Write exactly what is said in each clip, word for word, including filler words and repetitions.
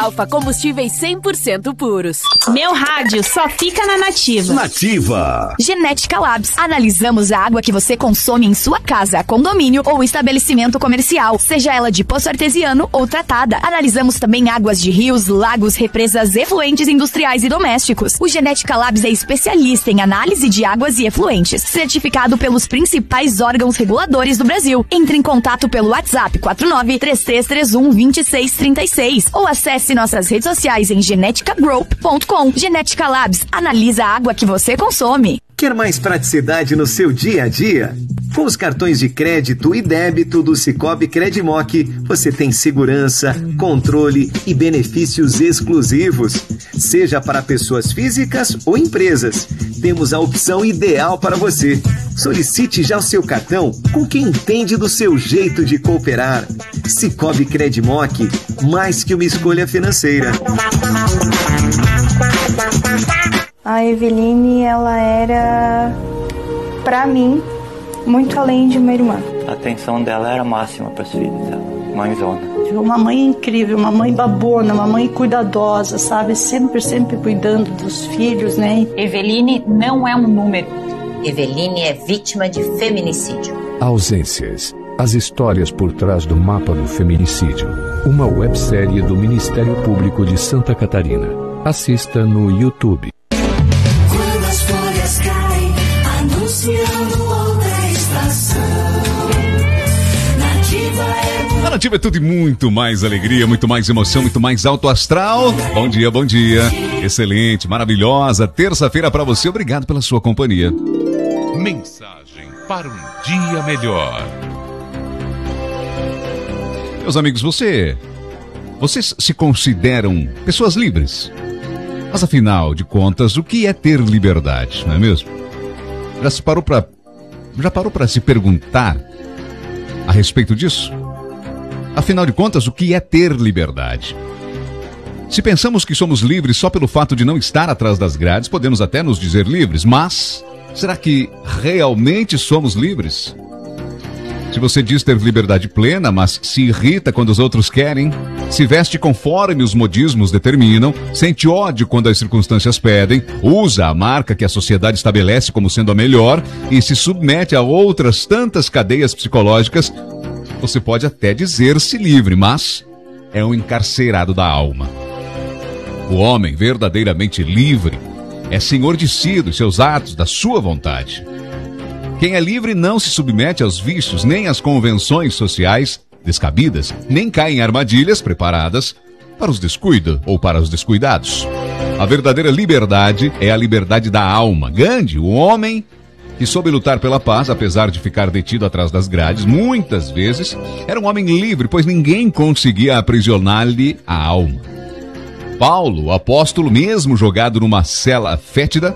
Alfa Combustíveis cem por cento puros. Meu rádio só fica na Nativa. Nativa. Genética Labs. Analisamos a água que você consome em sua casa, condomínio ou estabelecimento comercial, seja ela de poço artesiano ou tratada. Analisamos também águas de rios, lagos, represas, efluentes industriais e domésticos. O Genética Labs é especialista em análise de águas e efluentes, certificado pelos principais órgãos reguladores do Brasil. Entre em contato pelo WhatsApp quatro nove três três três um dois seis três seis ou acesse nossas redes sociais em genetica group ponto com. Genética Labs, analisa a água que você consome. Quer mais praticidade no seu dia a dia? Com os cartões de crédito e débito do Sicoob Credimoc, você tem segurança, controle e benefícios exclusivos. Seja para pessoas físicas ou empresas, temos a opção ideal para você. Solicite já o seu cartão com quem entende do seu jeito de cooperar. Sicoob Credimoc, mais que uma escolha financeira. A Eveline, ela era, pra mim, muito além de uma irmã. A atenção dela era máxima para os filhos, mãezona. Uma mãe incrível, uma mãe babona, uma mãe cuidadosa, sabe? Sempre, sempre cuidando dos filhos, né? Eveline não é um número. Eveline é vítima de feminicídio. Ausências. As histórias por trás do mapa do feminicídio. Uma websérie do Ministério Público de Santa Catarina. Assista no YouTube. Quando as folhas caem, anunciando outra estação. Nativa é... A Nativa é tudo e muito mais alegria, muito mais emoção, muito mais alto astral. Bom dia, bom dia. Excelente, maravilhosa terça-feira para você. Obrigado pela sua companhia. Mensagem para um dia melhor. Meus amigos, você... Vocês se consideram pessoas livres? Mas afinal de contas, o que é ter liberdade, não é mesmo? Já se parou para já parou para se perguntar a respeito disso? Afinal de contas, o que é ter liberdade? Se pensamos que somos livres só pelo fato de não estar atrás das grades, podemos até nos dizer livres, mas será que realmente somos livres? Se você diz ter liberdade plena, mas se irrita quando os outros querem, se veste conforme os modismos determinam, sente ódio quando as circunstâncias pedem, usa a marca que a sociedade estabelece como sendo a melhor e se submete a outras tantas cadeias psicológicas, você pode até dizer-se livre, mas é um encarcerado da alma. O homem verdadeiramente livre é senhor de si, dos seus atos, da sua vontade. Quem é livre não se submete aos vícios, nem às convenções sociais descabidas, nem cai em armadilhas preparadas para os descuidos ou para os descuidados. A verdadeira liberdade é a liberdade da alma. Gandhi, o homem que soube lutar pela paz, apesar de ficar detido atrás das grades, muitas vezes, era um homem livre, pois ninguém conseguia aprisionar-lhe a alma. Paulo, o apóstolo, mesmo jogado numa cela fétida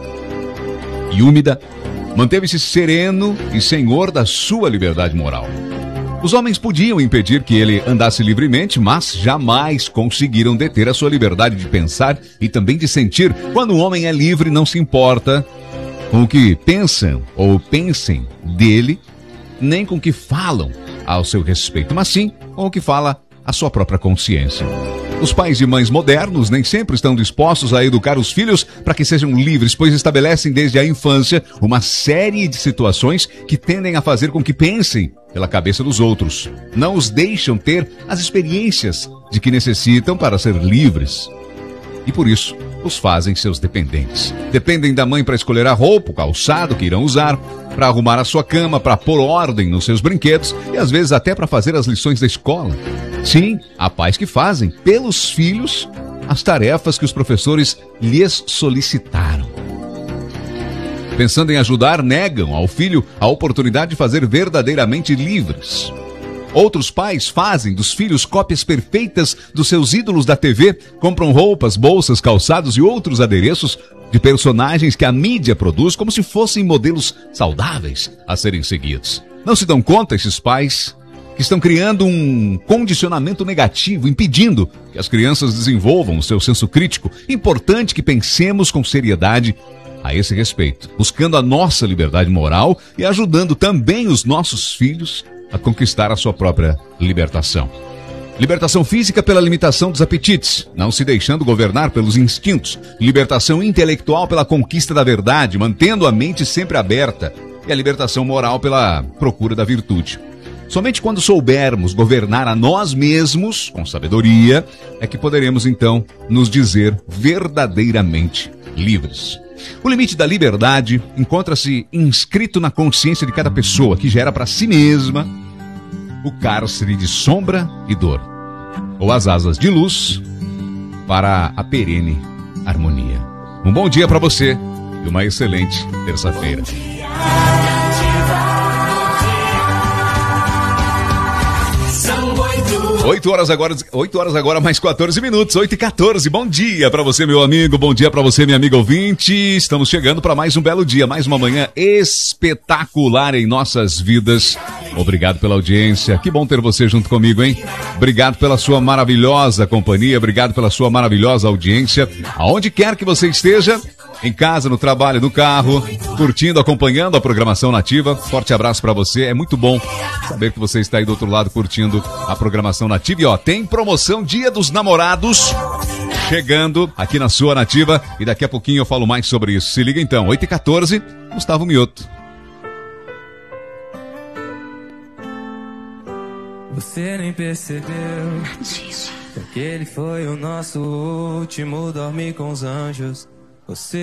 e úmida, manteve-se sereno e senhor da sua liberdade moral. Os homens podiam impedir que ele andasse livremente, mas jamais conseguiram deter a sua liberdade de pensar e também de sentir. Quando o homem é livre, não se importa com o que pensam ou pensem dele, nem com o que falam ao seu respeito, mas sim com o que fala a sua própria consciência. Os pais e mães modernos nem sempre estão dispostos a educar os filhos para que sejam livres, pois estabelecem desde a infância uma série de situações que tendem a fazer com que pensem pela cabeça dos outros. Não os deixam ter as experiências de que necessitam para ser livres. E por isso, os fazem seus dependentes. Dependem da mãe para escolher a roupa, o calçado que irão usar, para arrumar a sua cama, para pôr ordem nos seus brinquedos e às vezes até para fazer as lições da escola. Sim, há pais que fazem pelos filhos as tarefas que os professores lhes solicitaram. Pensando em ajudar, negam ao filho a oportunidade de fazer verdadeiramente livres. Outros pais fazem dos filhos cópias perfeitas dos seus ídolos da T V, compram roupas, bolsas, calçados e outros adereços de personagens que a mídia produz como se fossem modelos saudáveis a serem seguidos. Não se dão conta, esses pais, que estão criando um condicionamento negativo, impedindo que as crianças desenvolvam o seu senso crítico. Importante que pensemos com seriedade a esse respeito, buscando a nossa liberdade moral e ajudando também os nossos filhos a conquistar a sua própria libertação. Libertação física pela limitação dos apetites, não se deixando governar pelos instintos. Libertação intelectual pela conquista da verdade, mantendo a mente sempre aberta. E a libertação moral pela procura da virtude. Somente quando soubermos governar a nós mesmos, com sabedoria, é que poderemos então nos dizer verdadeiramente livres. O limite da liberdade encontra-se inscrito na consciência de cada pessoa, que gera para si mesma o cárcere de sombra e dor, ou as asas de luz para a perene harmonia. Um bom dia para você e uma excelente terça-feira. oito horas agora, oito horas agora, mais quatorze minutos, oito e quatorze. Bom dia para você, meu amigo, bom dia para você, minha amiga ouvinte. Estamos chegando para mais um belo dia, mais uma manhã espetacular em nossas vidas. Obrigado pela audiência, que bom ter você junto comigo, hein? Obrigado pela sua maravilhosa companhia, obrigado pela sua maravilhosa audiência. Aonde quer que você esteja, em casa, no trabalho, no carro, curtindo, acompanhando a programação nativa. Forte abraço para você, é muito bom saber que você está aí do outro lado curtindo a programação nativa. E ó, tem promoção Dia dos Namorados chegando aqui na sua nativa e daqui a pouquinho eu falo mais sobre isso. Se liga então, oito e quatorze, Gustavo Mioto. Você nem percebeu que aquele foi o nosso último dormir com os anjos. Você